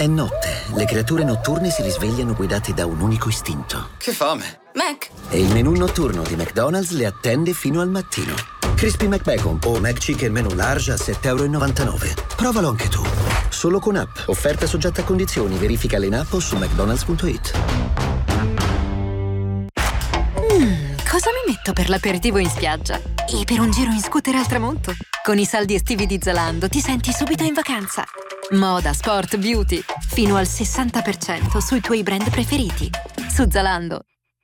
È notte. Le creature notturne si risvegliano guidate da un unico istinto. Che fame! Mac! E il menù notturno di McDonald's le attende fino al mattino. Crispy McBacon o McChicken menù large a €7,99. Provalo anche tu. Solo con app. Offerta soggetta a condizioni. Verifica in app o su mcdonalds.it. Cosa mi metto per l'aperitivo in spiaggia? E per un giro in scooter al tramonto? Con i saldi estivi di Zalando ti senti subito in vacanza. Moda, sport, beauty. Fino al 60% sui tuoi brand preferiti. Su Zalando.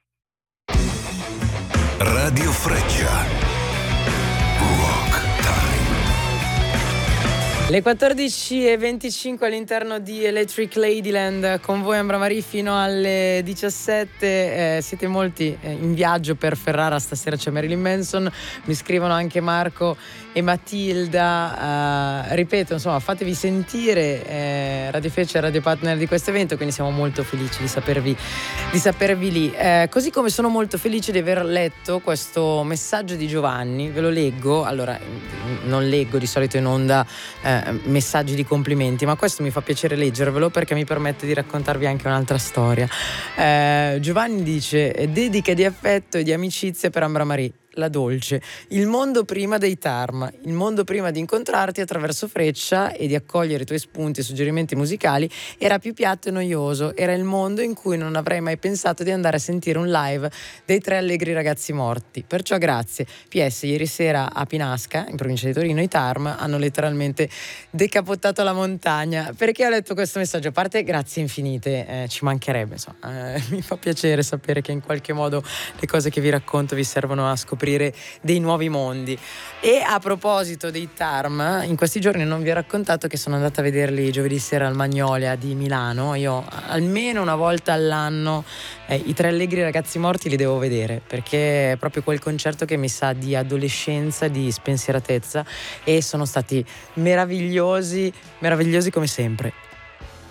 Radio Freccia. Rock Time. Le 14:25 all'interno di Electric Ladyland, con voi Ambra Marie fino alle 17. Siete molti in viaggio per Ferrara, stasera c'è Marilyn Manson. Mi scrivono anche Marco e Matilda. Ripeto, insomma, fatevi sentire. Radio Freccia è radio partner di questo evento, quindi siamo molto felici di sapervi lì. Così come sono molto felice di aver letto questo messaggio di Giovanni. Ve lo leggo. Allora, non leggo di solito in onda messaggi di complimenti, ma questo mi fa piacere leggervelo perché mi permette di raccontarvi anche un'altra storia. Giovanni dice: dediche di affetto e di amicizia per Ambra Marie, la dolce, il mondo prima dei Tarma, il mondo prima di incontrarti attraverso Freccia e di accogliere i tuoi spunti e suggerimenti musicali era più piatto e noioso, era il mondo in cui non avrei mai pensato di andare a sentire un live dei Tre Allegri Ragazzi Morti, perciò grazie. PS, ieri sera a Pinasca, in provincia di Torino, i Tarma hanno letteralmente decapottato la montagna. Perché ho letto questo messaggio? A parte grazie infinite, ci mancherebbe, insomma, mi fa piacere sapere che in qualche modo le cose che vi racconto vi servono a scoprire dei nuovi mondi. E a proposito dei Tarm, in questi giorni non vi ho raccontato che sono andata a vederli giovedì sera al Magnolia di Milano. Io almeno una volta all'anno i Tre Allegri Ragazzi Morti li devo vedere, perché è proprio quel concerto che mi sa di adolescenza, di spensieratezza, e sono stati meravigliosi come sempre.